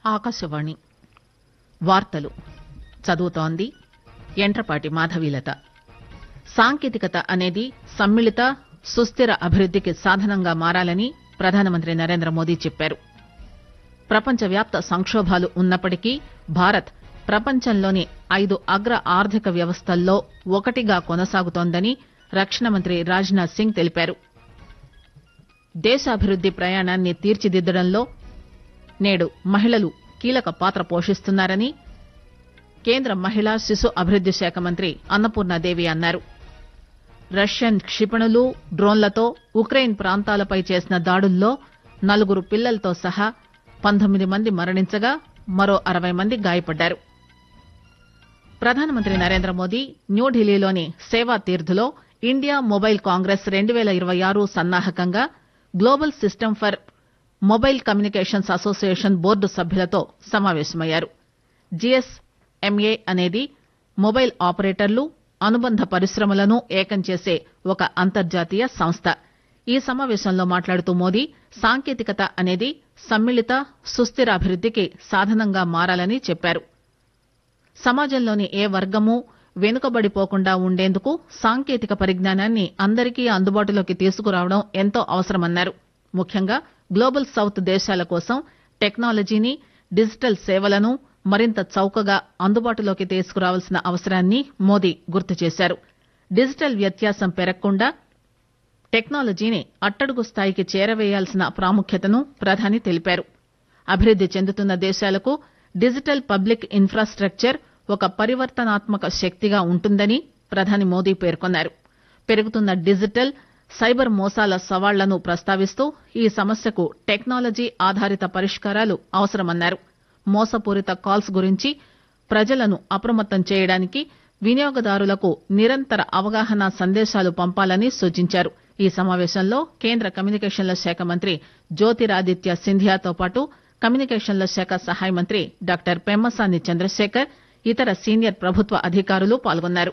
ఆకాశవాణి వార్తలు చదువుతోంది యంట్రపాటి మాధవీలత. సాంకేతికత అనేది సమ్మిళిత సుస్థిర అభివృద్దికి సాధనంగా మారాలని ప్రధానమంత్రి నరేంద్రమోదీ చెప్పారు. ప్రపంచవ్యాప్త సంకోభాలు ఉన్నప్పటికీ భారత్ ప్రపంచంలోని 5 అగ్ర ఆర్థిక వ్యవస్థల్లో ఒకటిగా కొనసాగుతోందని రక్షణ మంత్రి రాజ్ నాథ్ సింగ్ తెలిపారు. దేశాభివృద్ది ప్రయాణాన్ని తీర్చిదిద్దడంలో నేడు మహిళలు కీలక పాత్ర పోషిస్తున్నారని కేంద్ర మహిళా శిశు అభివృద్ది శాఖ మంత్రి అన్నపూర్ణాదేవి అన్నారు. రష్యన్ క్షిపణులు డ్రోన్లతో ఉక్రెయిన్ ప్రాంతాలపై చేసిన దాడుల్లో 4 పిల్లలతో సహా 19 మంది మరణించగా మరో 60 మంది గాయపడ్డారు. ప్రధానమంత్రి నరేంద్రమోదీ న్యూఢిల్లీలోని సేవా తీర్థులో India mobile Congress 2026 సన్నాహకంగా global system for mobile communications association board సభ్యులతో సమావేశమయ్యారు. జిఎస్ఎంఏ అనేది మొబైల్ ఆపరేటర్లు, అనుబంధ పరిశ్రమలను ఏకం చేసే ఒక అంతర్జాతీయ సంస్థ. ఈ సమావేశంలో మాట్లాడుతూ మోదీ సాంకేతికత అనేది సమ్మిళిత సుస్థిర అభివృద్దికి సాధనంగా మారాలని చెప్పారు. సమాజంలోని ఏ వర్గమూ వెనుకబడిపోకుండా ఉండేందుకు సాంకేతిక పరిజ్ఞానాన్ని అందరికీ అందుబాటులోకి తీసుకురావడం ఎంతో అవసరమన్నారు. ముఖ్యంగా గ్లోబల్ సౌత్ దేశాల కోసం టెక్నాలజీని, డిజిటల్ సేవలను మరింత చౌకగా అందుబాటులోకి తీసుకురావాల్సిన అవసరాన్ని మోదీ గుర్తు చేశారు. డిజిటల్ వ్యత్యాసం పెరగకుండా టెక్నాలజీని అట్టడుగు స్థాయికి చేరవేయాల్సిన ప్రాముఖ్యతను ప్రధాని తెలిపారు. అభివృద్ది చెందుతున్న దేశాలకు డిజిటల్ పబ్లిక్ ఇన్ఫ్రాస్టక్చర్ ఒక పరివర్తనాత్మక శక్తిగా ఉంటుందని ప్రధాని మోదీ పేర్కొన్నారు. పెరుగుతున్న డిజిటల్, సైబర్ మోసాల సవాళ్లను ప్రస్తావిస్తూ ఈ సమస్యకు టెక్నాలజీ ఆధారిత పరిష్కారాలు అవసరమన్నారు. మోసపూరిత కాల్స్ గురించి ప్రజలను అప్రమత్తం చేయడానికి వినియోగదారులకు నిరంతర అవగాహన సందేశాలు పంపాలని సూచించారు. ఈ సమావేశంలో కేంద్ర కమ్యూనికేషన్ల శాఖ మంత్రి జ్యోతిరాదిత్య సింధియాతో పాటు కమ్యూనికేషన్ల శాఖ సహాయ మంత్రి డాక్టర్ పెమ్మసాని చంద్రశేఖర్, ఇతర సీనియర్ ప్రభుత్వ అధికారులు పాల్గొన్నారు.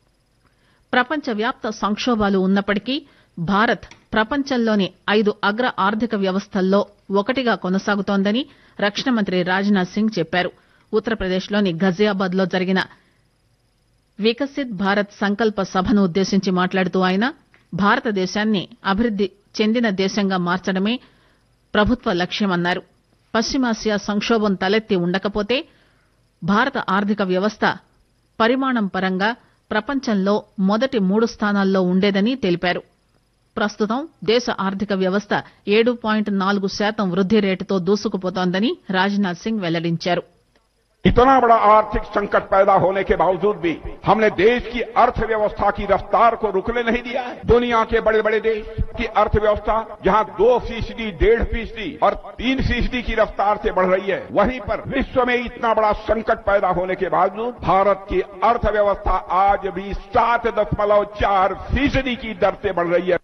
ప్రపంచవ్యాప్త సంకోభాలు ఉన్నప్పటికీ భారత్ ప్రపంచంలోని 5 అగ్ర ఆర్థిక వ్యవస్థల్లో ఒకటిగా కొనసాగుతోందని రక్షణ మంత్రి రాజ్ నాథ్ సింగ్ చెప్పారు. ఉత్తరప్రదేశ్లోని ఘజియాబాద్ లో జరిగిన వికసిత్ భారత్ సంకల్ప సభను ఉద్దేశించి మాట్లాడుతూ ఆయన భారతదేశాన్ని అభివృద్ది చెందిన దేశంగా మార్చడమే ప్రభుత్వ లక్ష్యమన్నారు. పశ్చిమాసియా సంకోభం తలెత్తి ఉండకపోతే భారత ఆర్థిక వ్యవస్థ పరిమాణం పరంగా ప్రపంచంలో మొదటి 3 స్థానాల్లో ఉండేదని తెలిపారు. ప్రస్తుతం దేశ ఆర్థిక వ్యవస్థ 7.4% వృద్ది రేటుతో దూసుకుపోతోందని రాజ్ నాథ్ సింగ్ వెల్లడించారు. इतना बड़ा आर्थिक संकट पैदा होने के बावजूद भी हमने देश की अर्थव्यवस्था की रफ्तार को रुकने नहीं दिया है. दुनिया के बड़े बड़े देश की अर्थव्यवस्था जहां 2%, 1.5% और 3% की रफ्तार से बढ़ रही है, वहीं पर विश्व में इतना बड़ा संकट पैदा होने के बावजूद भारत की अर्थव्यवस्था आज भी 7.4% की दर से बढ़ रही है.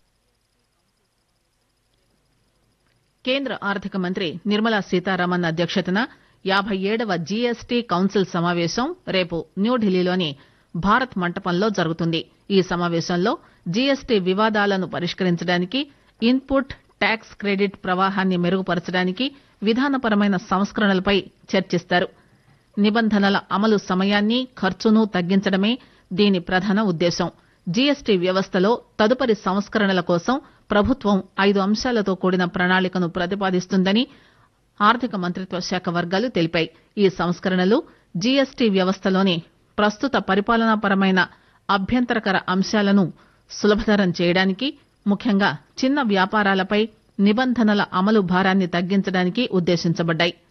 కేంద్ర ఆర్థిక మంత్రి నిర్మలా సీతారామన్ అధ్యక్షతన 57వ జీఎస్టీ కౌన్సిల్ సమావేశం రేపు న్యూఢిల్లీలోని భారత్ మంటపంలో జరుగుతుంది. ఈ సమావేశంలో జీఎస్టీ వివాదాలను పరిష్కరించడానికి, ఇన్పుట్ ట్యాక్స్ క్రెడిట్ ప్రవాహాన్ని మెరుగుపరచడానికి విధానపరమైన సంస్కరణలపై చర్చిస్తారు. నిబంధనల అమలు సమయాన్ని, ఖర్చును తగ్గించడమే దీని ప్రధాన ఉద్దేశం. జీఎస్టీ వ్యవస్థలో తదుపరి సంస్కరణల కోసం ప్రభుత్వం 5 అంశాలతో కూడిన ప్రణాళికను ప్రతిపాదిస్తుందని ఆర్థిక మంత్రిత్వ శాఖ వర్గాలు తెలిపాయి. ఈ సంస్కరణలు జీఎస్టీ వ్యవస్థలోని ప్రస్తుత పరిపాలనాపరమైన అభ్యంతరకర అంశాలను సులభతరం చేయడానికి, ముఖ్యంగా చిన్న వ్యాపారాలపై నిబంధనల అమలు భారాన్ని తగ్గించడానికి ఉద్దేశించబడ్డాయి.